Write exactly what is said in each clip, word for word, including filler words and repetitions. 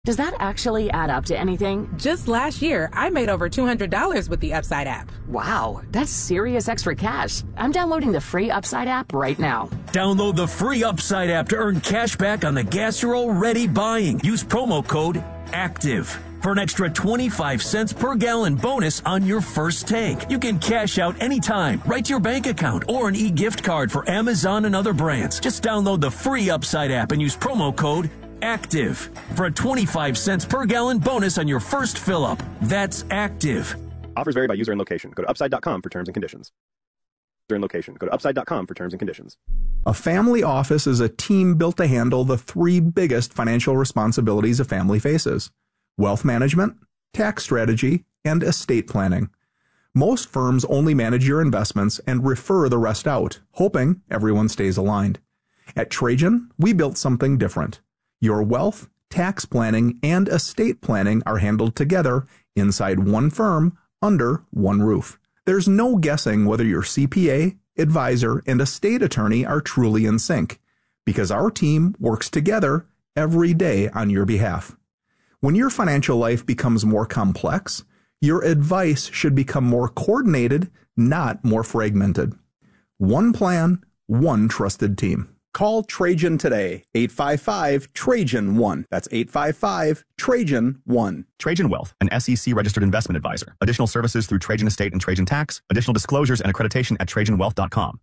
Does that actually add up to anything? Just last year, I made over two hundred dollars with the Upside app. Wow, that's serious extra cash. I'm downloading the free Upside app right now. Download the free Upside app to earn cash back on the gas you're already buying. Use promo code ACTIVE for an extra twenty-five cents per gallon bonus on your first tank. You can cash out anytime, right to your bank account, or an e-gift card for Amazon and other brands. Just download the free Upside app and use promo code ACTIVE for a twenty-five cents per gallon bonus on your first fill-up. That's ACTIVE. Offers vary by user and location. Go to upside dot com for terms and conditions. User and location. Go to upside dot com for terms and conditions. A family office is a team built to handle the three biggest financial responsibilities a family faces: wealth management, tax strategy, and estate planning. Most firms only manage your investments and refer the rest out, hoping everyone stays aligned. At Trajan, we built something different. Your wealth, tax planning, and estate planning are handled together inside one firm under one roof. There's no guessing whether your C P A, advisor, and estate attorney are truly in sync, because our team works together every day on your behalf. When your financial life becomes more complex, your advice should become more coordinated, not more fragmented. One plan, one trusted team. Call Trajan today, eight five five, Trajan one. That's eight five five, Trajan one. Trajan Wealth, an S E C-registered investment advisor. Additional services through Trajan Estate and Trajan Tax. Additional disclosures and accreditation at trajan wealth dot com.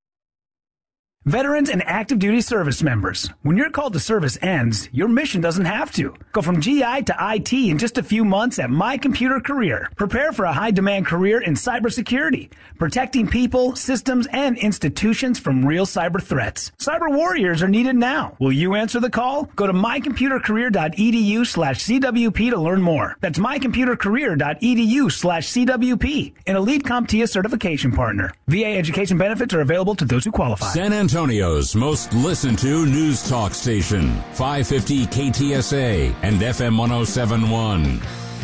Veterans and active duty service members, when your call to service ends, your mission doesn't have to. Go from G I to I T in just a few months at My Computer Career. Prepare for a high-demand career in cybersecurity, protecting people, systems, and institutions from real cyber threats. Cyber warriors are needed now. Will you answer the call? Go to my computer career dot e d u slash c w p to learn more. That's my computer career dot e d u slash c w p, an elite CompTIA certification partner. V A education benefits are available to those who qualify. San Antonio's most listened to news talk station, five fifty K T S A and F M one oh seven point one.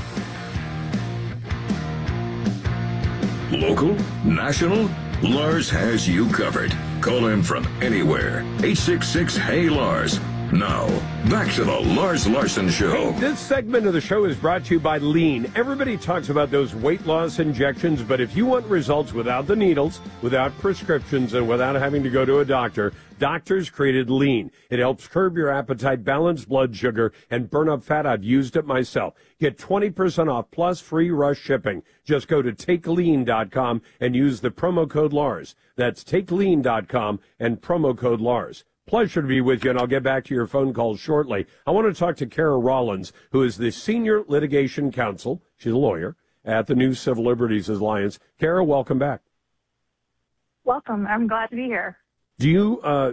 Local, national, Lars has you covered. Call him from anywhere. eight six six, hey Lars. Now, back to the Lars Larson Show. Hey, this segment of the show is brought to you by Lean. Everybody talks about those weight loss injections, but if you want results without the needles, without prescriptions, and without having to go to a doctor, doctors created Lean. It helps curb your appetite, balance blood sugar, and burn up fat. I've used it myself. Get twenty percent off plus free rush shipping. Just go to take lean dot com and use the promo code Lars. That's take lean dot com and promo code Lars. Pleasure to be with you, and I'll get back to your phone calls shortly. I want to talk to Kara Rollins, who is the Senior Litigation Counsel. She's a lawyer at the New Civil Liberties Alliance. Kara, welcome back. Welcome. I'm glad to be here. Do you, uh,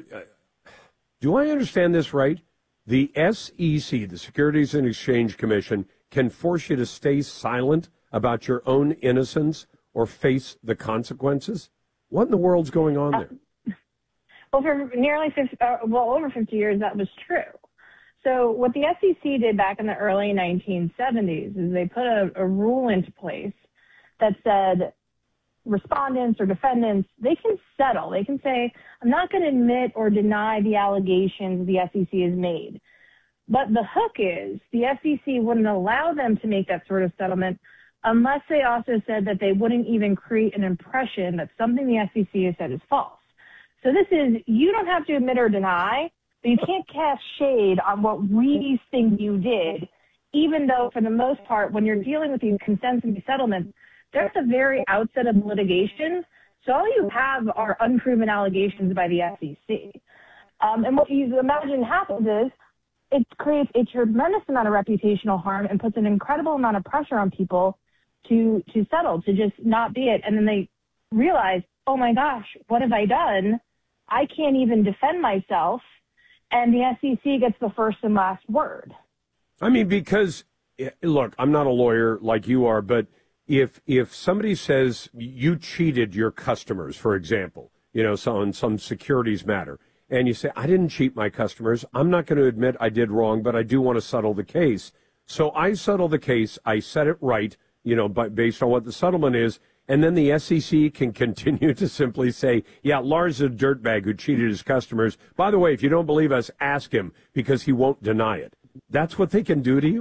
do I understand this right? The S E C, the Securities and Exchange Commission, can force you to stay silent about your own innocence or face the consequences? What in the world's going on there? Well, for nearly fifty, uh, well, over fifty years, that was true. So what the S E C did back in the early nineteen seventies is they put a, a rule into place that said respondents or defendants, they can settle. They can say, I'm not going to admit or deny the allegations the S E C has made. But the hook is the S E C wouldn't allow them to make that sort of settlement unless they also said that they wouldn't even create an impression that something the S E C has said is false. So this is, you don't have to admit or deny, but you can't cast shade on what we think you did, even though for the most part, when you're dealing with these consents and these settlements, they're at the very outset of litigation. So all you have are unproven allegations by the S E C. Um, and what you imagine happens is it creates a tremendous amount of reputational harm and puts an incredible amount of pressure on people to, to settle, to just not be it. And then they realize, oh my gosh, what have I done? I can't even defend myself, and the S E C gets the first and last word. I mean, because, look, I'm not a lawyer like you are, but if if somebody says you cheated your customers, for example, you know, so on some securities matter, and you say, I didn't cheat my customers, I'm not going to admit I did wrong, but I do want to settle the case. So I settle the case, I set it right, you know, but based on what the settlement is, and then the S E C can continue to simply say, yeah, Lars is a dirtbag who cheated his customers. By the way, if you don't believe us, ask him, because he won't deny it. That's what they can do to you?